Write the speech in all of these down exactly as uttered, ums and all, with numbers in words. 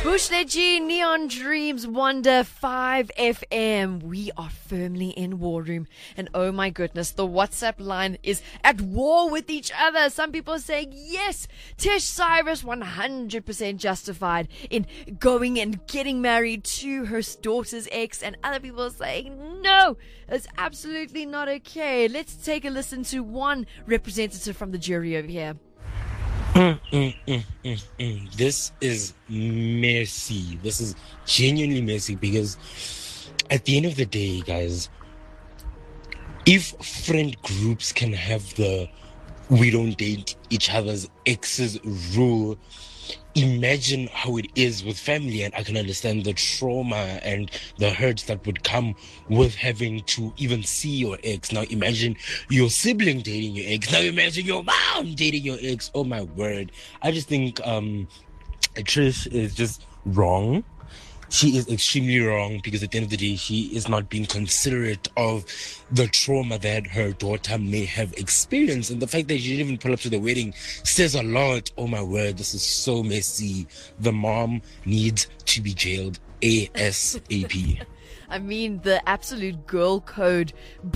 Bushleji, Neon Dreams, Wonder five F M. We are firmly in war room. And oh my goodness, the WhatsApp line is at war with each other. Some people are saying, yes, Tish Cyrus one hundred percent justified in going and getting married to her daughter's ex. And other people are saying, no, it's absolutely not okay. Let's take a listen to one representative from the jury over here. Mm, mm, mm, mm, mm. This is messy. This is genuinely messy because at the end of the day, guys, if friend groups can have the we don't date each other's exes rule, imagine how it is with family. And I can understand the trauma and the hurt that would come with having to even see your ex. Now imagine your sibling dating your ex. Now imagine your mom dating your ex. Oh my word. I just think um Trish is just wrong. She is extremely wrong because at the end of the day, she is not being considerate of the trauma that her daughter may have experienced. And the fact that she didn't even pull up to the wedding says a lot. Oh my word, this is so messy. The mom needs to be jailed ASAP. I mean, the absolute girl code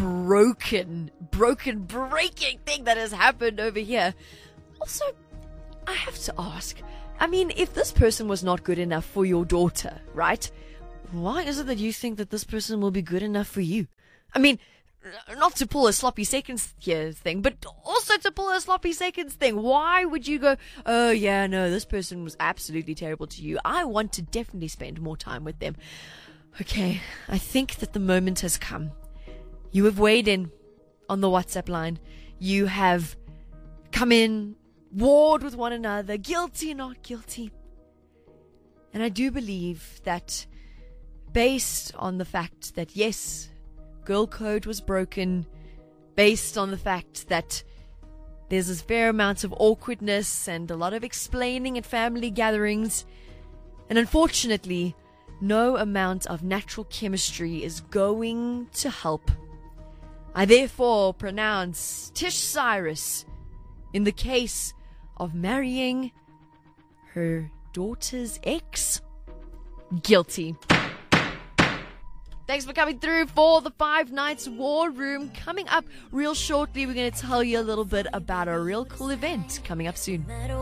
broken, broken, breaking thing that has happened over here. Also, I have to ask, I mean, if this person was not good enough for your daughter, right? Why is it that you think that this person will be good enough for you? I mean, not to pull a sloppy seconds here thing, but also to pull a sloppy seconds thing. Why would you go, oh yeah, no, this person was absolutely terrible to you. I want to definitely spend more time with them. Okay, I think that the moment has come. You have weighed in on the WhatsApp line. You have come in, warred with one another, guilty, not guilty. And I do believe that based on the fact that, yes, girl code was broken, based on the fact that there's this fair amount of awkwardness and a lot of explaining at family gatherings, and unfortunately, no amount of natural chemistry is going to help. I therefore pronounce Tish Cyrus, in the case of marrying her daughter's ex, guilty. Thanks for coming through for the Five Nights War Room. Coming up real shortly, we're going to tell you a little bit about a real cool event coming up soon.